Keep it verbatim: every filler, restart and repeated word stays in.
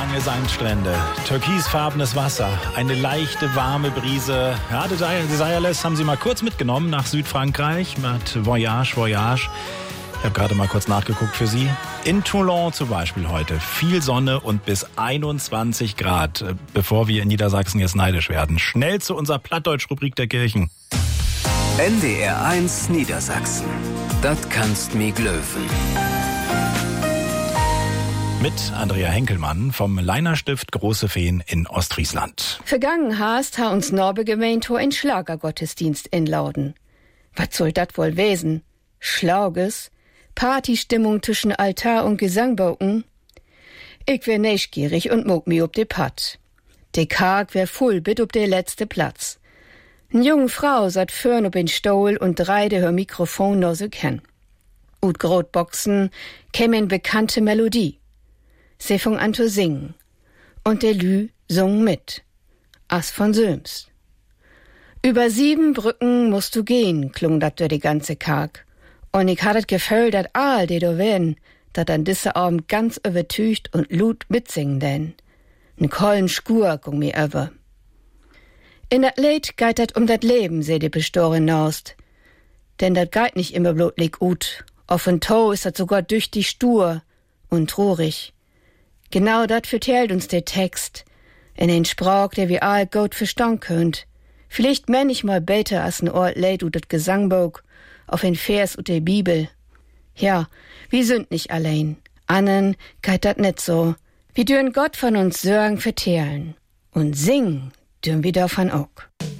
lange Sandstrände, türkisfarbenes Wasser, eine leichte, warme Brise. Ja, die Desireless haben sie mal kurz mitgenommen nach Südfrankreich mit Voyage, Voyage. Ich habe gerade mal kurz nachgeguckt für Sie. In Toulon zum Beispiel heute viel Sonne und bis einundzwanzig Grad, bevor wir in Niedersachsen jetzt neidisch werden. Schnell zu unserer Plattdeutsch-Rubrik der Kirchen. N D R eins Niedersachsen. Das kannst mi glöwen. Mit Andrea Henkelmann vom Leinerstift Große Feen in Ostfriesland. Vergangen hast, ha uns Norbe gemeint, ho ein Schlagergottesdienst inlauden. Was soll dat wohl wesen? Schlauges? Partystimmung zwischen Altar und Gesangboken? Ich wär neugierig und mog mi ob de Patt. De Karg wär voll bit ob de letzte Platz. N junge Frau sat förn ob den Stuhl und dreide hör Mikrofon no so kenn. Ut Grotboxen kämen bekannte Melodie. Sie fing an zu singen. Und der Lü sung mit. As von Söms. Über sieben Brücken musst du gehen, klung dat durch die ganze Karg. Und ich hatte das Gefühl, dat all, die du wären, dat an disse Abend ganz übertücht und lut mitsingen denn. N kollen Skur gung mir über. In dat Lied geht dat um dat Leben, seh die Bestorin naust. Denn dat geht nicht immer blutlig ut. Auf en Toe ist dat sogar düchtig stur und trurig. Genau dat vertellt uns der Text, in den Sprach, der wir all gut verstehen könnt. Vielleicht mein ich mal beter als n Ort Lied ut dat Gesangbuch, auf en Vers ut der Bibel. Ja, wir sind nicht allein. Annen geht dat net so. Wir dürfen Gott von uns Sorgen vertellen. Und singen dürfen wir davon auch.